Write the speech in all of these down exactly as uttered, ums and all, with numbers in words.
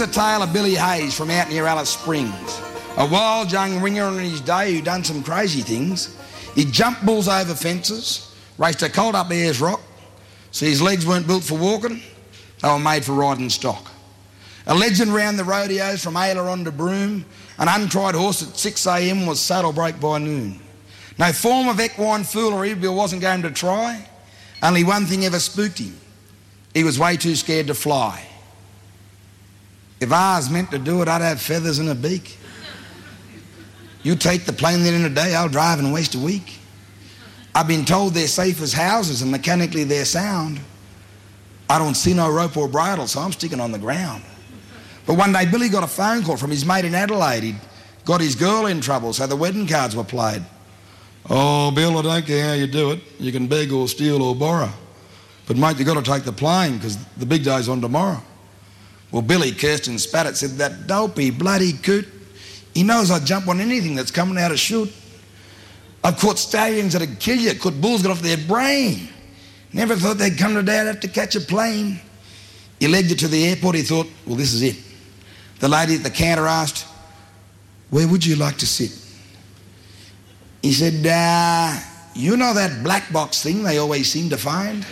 The tale of Billy Hayes from out near Alice Springs. A wild young ringer in his day who done some crazy things. He jumped bulls over fences, raced a colt up Ayers Rock, so his legs weren't built for walking, they were made for riding stock. A legend round the rodeos from Aileron to Broome, an untried horse at six a m was saddle break by noon. No form of equine foolery Bill wasn't going to try, only one thing ever spooked him. He was way too scared to fly. If I was meant to do it, I'd have feathers and a beak. You take the plane then in a day, I'll drive and waste a week. I've been told they're safe as houses and mechanically they're sound. I don't see no rope or bridle, so I'm sticking on the ground. But one day Billy got a phone call from his mate in Adelaide. He'd got his girl in trouble, so the wedding cards were played. Oh, Bill, I don't care how you do it. You can beg or steal or borrow. But mate, you got to take the plane because the big day's on tomorrow. Well, Billy cursed and spat it, said, that dopey bloody coot. He knows I'd jump on anything that's coming out of chute. I've caught stallions that'd kill you, caught bulls get off their brain. Never thought they'd come today, I'd have to catch a plane. He legged it to the airport, he thought, well, this is it. The lady at the counter asked, where would you like to sit? He said, uh, you know that black box thing they always seem to find?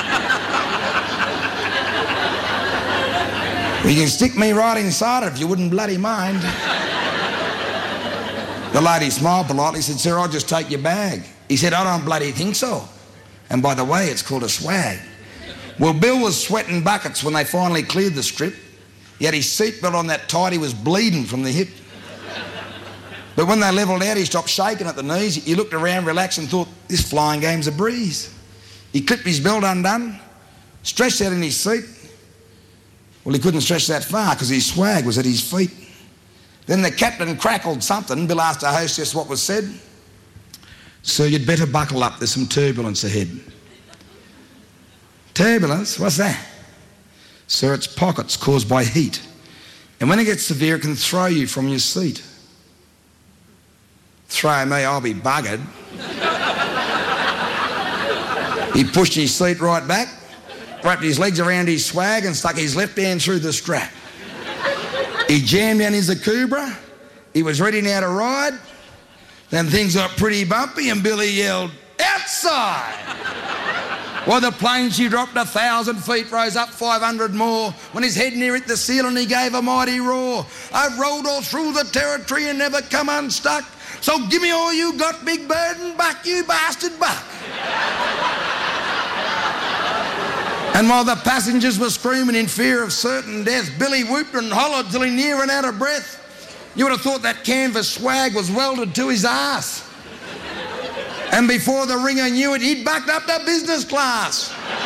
Well, you can stick me right inside it if you wouldn't bloody mind. The lady smiled politely, said, sir, I'll just take your bag. He said, I don't bloody think so. And by the way, it's called a swag. Well, Bill was sweating buckets when they finally cleared the strip. He had his seatbelt on that tight, he was bleeding from the hip. But when they levelled out, he stopped shaking at the knees. He looked around, relaxed, and thought, this flying game's a breeze. He clipped his belt undone, stretched out in his seat. Well, he couldn't stretch that far because his swag was at his feet. Then the captain crackled something. Bill asked our hostess what was said. Sir, you'd better buckle up. There's some turbulence ahead. Turbulence? What's that? Sir, it's pockets caused by heat. And when it gets severe, it can throw you from your seat. Throw me, I'll be buggered. He pushed his seat right back, wrapped his legs around his swag and stuck his left hand through the strap. He jammed down his Akubra. He was ready now to ride. Then things got pretty bumpy and Billy yelled, outside! Well, the plane she dropped a thousand feet, rose up five hundred more. When his head near hit the ceiling, he gave a mighty roar. I've rolled all through the territory and never come unstuck. So give me all you got, big bird, and buck, you bastard buck. And while the passengers were screaming in fear of certain death, Billy whooped and hollered till he near ran out of breath. You would have thought that canvas swag was welded to his ass. And before the ringer knew it, he'd backed up to business class.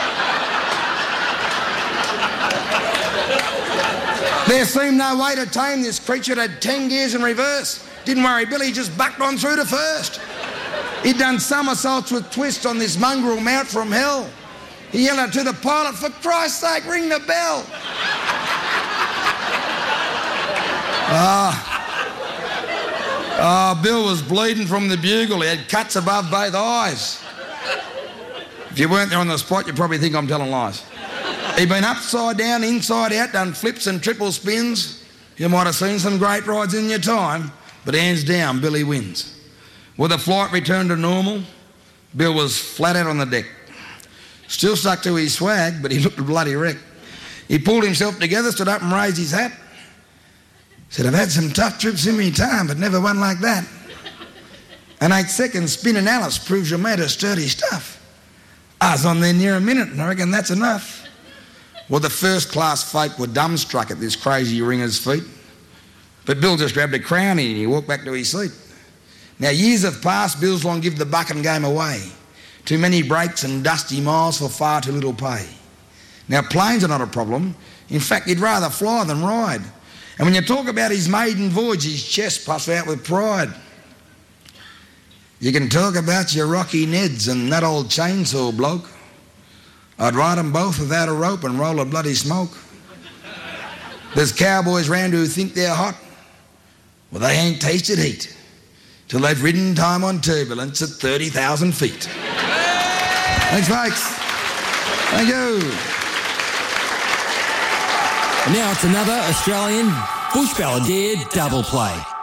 There seemed no way to tame this creature. It had ten gears in reverse. Didn't worry Billy, just bucked on through to first. He'd done somersaults with twists on this mongrel mount from hell. He yelled out to the pilot, for Christ's sake, ring the bell. Ah. Oh, Bill was bleeding from the bugle. He had cuts above both eyes. If you weren't there on the spot, you'd probably think I'm telling lies. He'd been upside down, inside out, done flips and triple spins. You might have seen some great rides in your time, but hands down, Billy wins. Well, the flight returned to normal. Bill was flat out on the deck. Still stuck to his swag, but he looked a bloody wreck. He pulled himself together, stood up and raised his hat. Said, I've had some tough trips in me time, but never one like that. An eight second spin in Alice proves you're made of sturdy stuff. I was on there near a minute, and I reckon that's enough. Well, the first class folk were dumbstruck at this crazy ringer's feat. But Bill just grabbed a crownie and he walked back to his seat. Now, years have passed, Bill's long give the bucking game away. Too many breaks and dusty miles for far too little pay. Now, planes are not a problem. In fact, he'd rather fly than ride. And when you talk about his maiden voyage, his chest puffs out with pride. You can talk about your Rocky Neds and that old chainsaw bloke. I'd ride them both without a rope and roll a bloody smoke. There's cowboys round who think they're hot. Well, they ain't tasted heat till they've ridden time on turbulence at thirty thousand feet. Thanks, folks. Thank you. And now it's another Australian Bush Balladeer double play.